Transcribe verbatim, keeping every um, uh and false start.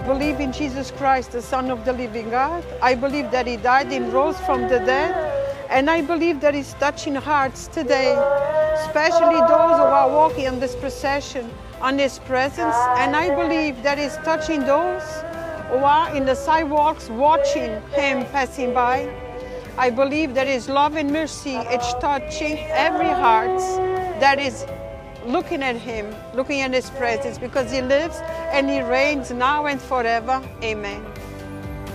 believe in Jesus Christ, the Son of the living God. I believe that he died and rose from the dead. And I believe that he's touching hearts today, especially those who are walking in this procession, on his presence. And I believe that he's touching those who are in the sidewalks watching him passing by. I believe that his love and mercy is touching every heart that is looking at him, looking at his presence, because he lives and he reigns now and forever. Amen.